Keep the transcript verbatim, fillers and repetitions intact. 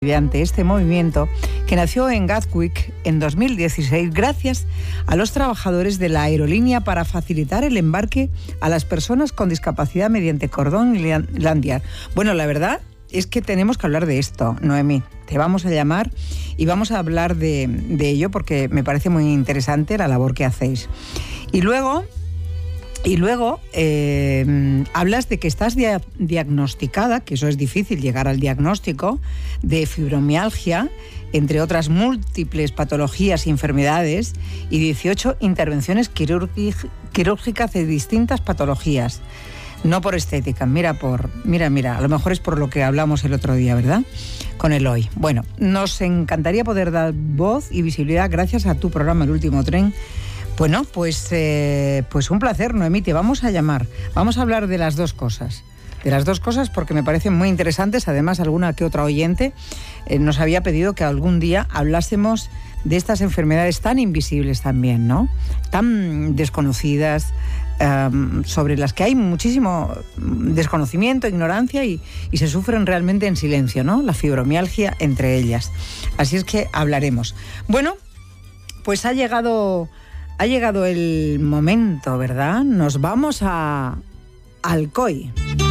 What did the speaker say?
Mediante este movimiento que nació en Gatwick en dos mil dieciséis gracias a los trabajadores de la aerolínea para facilitar el embarque a las personas con discapacidad mediante cordón landing. Bueno, la verdad es que tenemos que hablar de esto, Noemí. Te vamos a llamar y vamos a hablar de, de ello porque me parece muy interesante la labor que hacéis. Y luego... Y luego eh, hablas de que estás dia- diagnosticada, que eso es difícil llegar al diagnóstico, de fibromialgia, entre otras múltiples patologías y enfermedades, y dieciocho intervenciones quirúrgi- quirúrgicas de distintas patologías. No por estética, mira, por, mira, mira, a lo mejor es por lo que hablamos el otro día, ¿verdad? Con Eloy. Bueno, nos encantaría poder dar voz y visibilidad gracias a tu programa El Último Tren. Bueno, pues, eh, pues un placer, Noemí, te vamos a llamar. Vamos a hablar de las dos cosas. De las dos cosas porque me parecen muy interesantes. Además, alguna que otra oyente eh, nos había pedido que algún día hablásemos de estas enfermedades tan invisibles también, ¿no? Tan desconocidas, eh, sobre las que hay muchísimo desconocimiento, ignorancia y, y se sufren realmente en silencio, ¿no? La fibromialgia entre ellas. Así es que hablaremos. Bueno, pues ha llegado... Ha llegado el momento, ¿verdad? Nos vamos a Alcoy.